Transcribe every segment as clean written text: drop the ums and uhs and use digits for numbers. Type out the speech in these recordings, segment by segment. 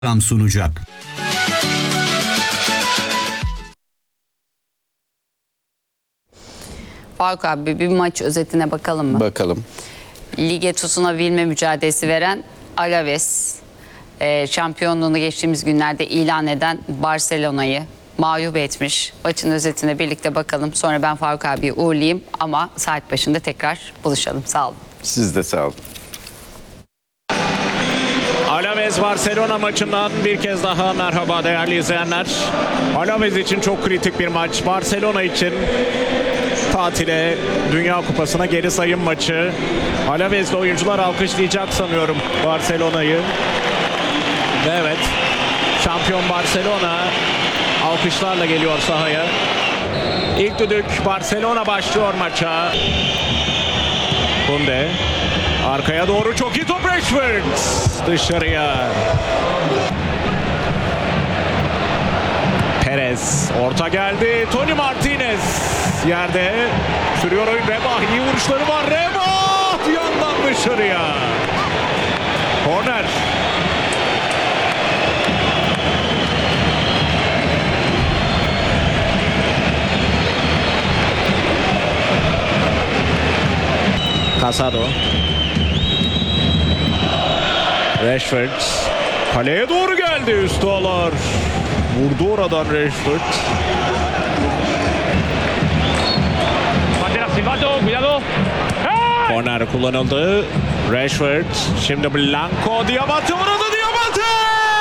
sunacak. Faruk abi, bir maç özetine bakalım mı? Bakalım. Lige tutunabilme mücadelesi veren Alaves, şampiyonluğunu geçtiğimiz günlerde ilan eden Barcelona'yı mağlup etmiş. Maçın özetine birlikte bakalım. Sonra ben Faruk abiyi uğurlayayım ama saat başında tekrar buluşalım. Sağ olun. Siz de sağ olun. Alaves Barcelona maçından bir kez daha merhaba değerli izleyenler. Alaves için çok kritik bir maç. Barcelona için tatile, Dünya Kupası'na geri sayım maçı. Alaves'li oyuncular alkışlayacak sanıyorum Barcelona'yı. Ve evet, şampiyon Barcelona alkışlarla geliyor sahaya. İlk düdük, Barcelona başlıyor maça. Kunde arkaya doğru çok iyi top, Rashford dışarıya. Perez orta geldi, Toni Martinez yerde sürüyor oyun. Rebah, iyi vuruşları var, Rebah yandan dışarıya. Korner. Casado. Rashford kaleye doğru geldi, üstü alır. Vurdu oradan Rashford. Korner kullanıldı. Rashford şimdi Blanco, Diabate vurdu, Diabate!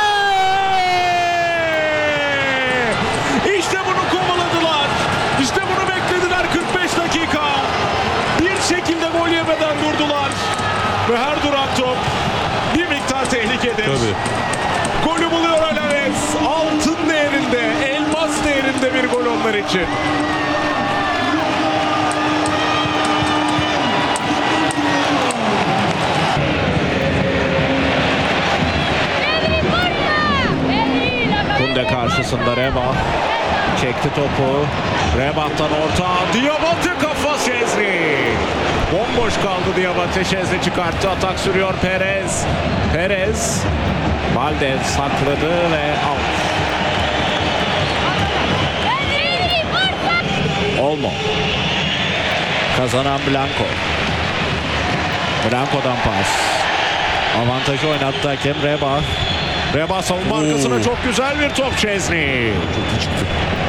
İşte bunu kovaladılar. İşte bunu beklediler 45 dakika. Bir şekilde gol yemeden durdular. Ve her duran top bir miktar tehlikedir. Tabii. Golü buluyor Alaves. Altın değerinde, elmas değerinde bir gol onlar için. Kunde karşısında Rebah. Çekti topu. Rebah'tan orta. Diabate kafa, Şezri. Bomboş kaldı Diabate. Şezri çıkarttı. Atak sürüyor Perez. Perez. Valdez sakladı ve out. Olmo. Kazanan Blanco. Blanco'dan pas. Avantajı oynattı hakem Rebah. Rebah savunma arkasına çok güzel bir top, Şezri. Çok iyi çıktı.